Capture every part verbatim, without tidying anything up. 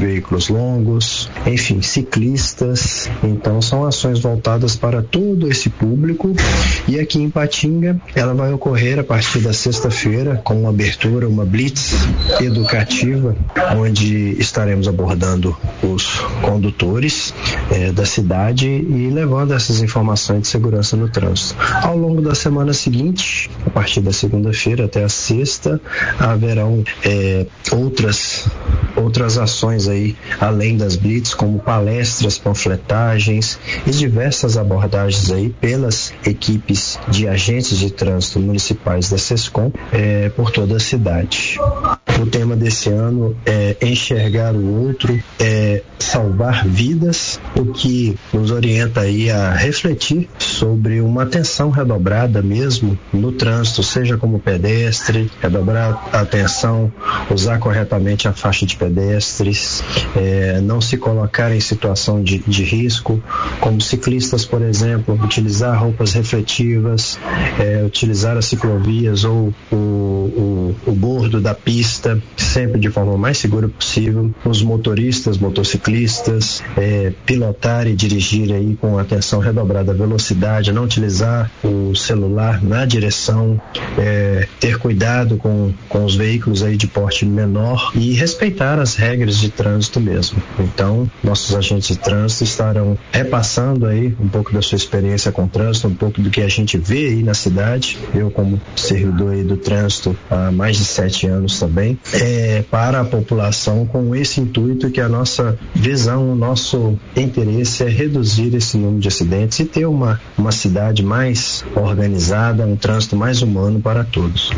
veículos longos, enfim, ciclistas. Então são ações voltadas para todo esse público, e aqui em Ipatinga ela vai ocorrer a partir da sexta-feira com uma abertura, uma blitz educativa, onde estaremos abordando os condutores eh, da cidade e levando essas informações de segurança no trânsito. Ao longo da semana seguinte, a partir da segunda-feira até a sexta, haverão é, outras outras ações aí, além das blitz, como palestras, panfletagens e diversas abordagens aí pelas equipes de agentes de trânsito municipais da SESCOM é, por toda a cidade. O tema desse ano é enxergar o outro, é salvar vidas, o que nos orienta aí a refletir sobre uma atenção redobrada mesmo no trânsito, seja como pedestre, redobrar a atenção, usar corretamente a faixa de pedestres, é, não se colocar em situação de, de risco, como ciclistas, por exemplo, utilizar roupas refletivas, é, utilizar as ciclovias ou o, o, o bordo da pista, sempre de forma mais segura possível. Os motoristas, motociclistas, é, pilotar e dirigir aí com atenção redobrada à velocidade, não utilizar o celular na direção, é, ter cuidado com, com os veículos aí de porte menor e respeitar as regras de trânsito mesmo. Então, nossos agentes de trânsito estarão repassando aí um pouco da sua experiência com o trânsito, um pouco do que a gente vê aí na cidade. Eu, como servidor aí do trânsito há mais de sete anos também, é, para a população, com esse intuito que a nossa visão, o nosso interesse é reduzir esse número de acidentes e ter uma, uma cidade mais organizada, um trânsito mais humano para todos.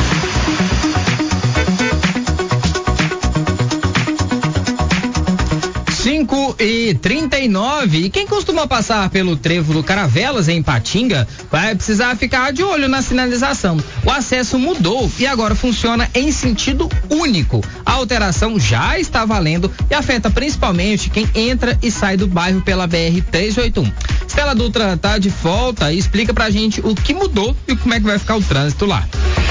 cinco e trinta e nove. E quem costuma passar pelo trevo do Caravelas em Ipatinga vai precisar ficar de olho na sinalização. O acesso mudou e agora funciona em sentido único. A alteração já está valendo e afeta principalmente quem entra e sai do bairro pela B R trezentos e oitenta e um. Stella Dutra tá de volta e explica pra gente o que mudou e como é que vai ficar o trânsito lá.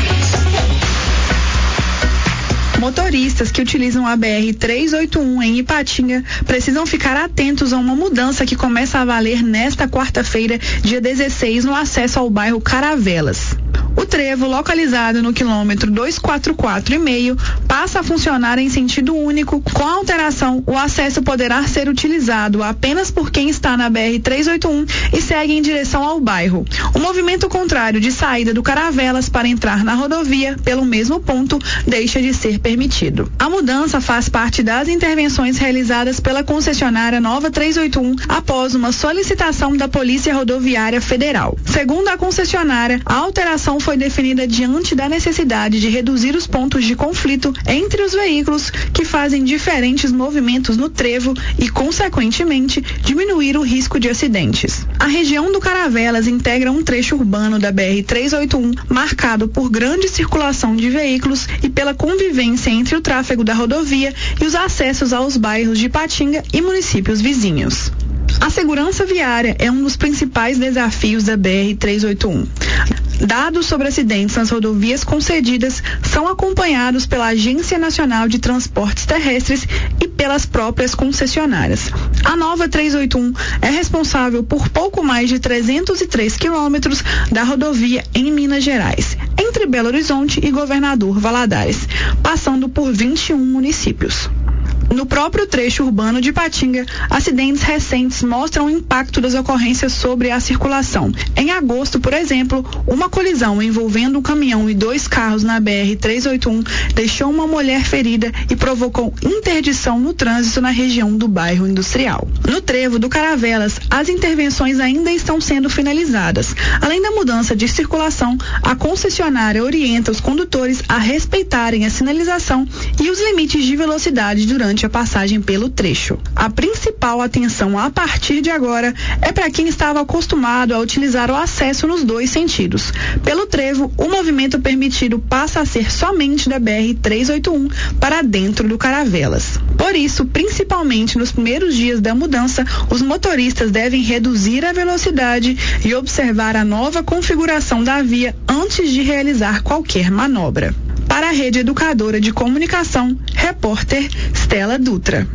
Motoristas que utilizam a B R trezentos e oitenta e um em Ipatinga precisam ficar atentos a uma mudança que começa a valer nesta quarta-feira, dia dezesseis, no acesso ao bairro Caravelas. O trevo, localizado no quilômetro duzentos e quarenta e quatro e meio, passa a funcionar em sentido único. Com a alteração, o acesso poderá ser utilizado apenas por quem está na B R trezentos e oitenta e um e segue em direção ao bairro. O movimento contrário de saída do Caravelas para entrar na rodovia pelo mesmo ponto deixa de ser permitido. A mudança faz parte das intervenções realizadas pela concessionária Nova trezentos e oitenta e um após uma solicitação da Polícia Rodoviária Federal. Segundo a concessionária, a alteração foi definida diante da necessidade de reduzir os pontos de conflito entre os veículos que fazem diferentes movimentos no trevo e, consequentemente, diminuir o risco de acidentes. A região do Caravelas integra um trecho urbano da B R trezentos e oitenta e um marcado por grande circulação de veículos e pela convivência entre o tráfego da rodovia e os acessos aos bairros de Ipatinga e municípios vizinhos. A segurança viária é um dos principais desafios da B R trezentos e oitenta e um. Dados sobre acidentes nas rodovias concedidas são acompanhados pela Agência Nacional de Transportes Terrestres e pelas próprias concessionárias. A Nova trezentos e oitenta e um é responsável por pouco mais de trezentos e três quilômetros da rodovia em Minas Gerais, entre Belo Horizonte e Governador Valadares, passando por vinte e um municípios. No próprio trecho urbano de Ipatinga, acidentes recentes mostram o impacto das ocorrências sobre a circulação. Em agosto, por exemplo, uma colisão envolvendo um caminhão e dois carros na B R trezentos e oitenta e um deixou uma mulher ferida e provocou interdição no trânsito na região do bairro industrial. No trevo do Caravelas, as intervenções ainda estão sendo finalizadas. Além da mudança de circulação, a concessionária orienta os condutores a respeitarem a sinalização e os limites de velocidade durante a passagem pelo trecho. A principal atenção a partir de agora é para quem estava acostumado a utilizar o acesso nos dois sentidos. Pelo trevo, o movimento permitido passa a ser somente da B R trezentos e oitenta e um para dentro do Caravelas. Por isso, principalmente nos primeiros dias da mudança, os motoristas devem reduzir a velocidade e observar a nova configuração da via antes de realizar qualquer manobra. Para a Rede Educadora de Comunicação, repórter Stella Dutra.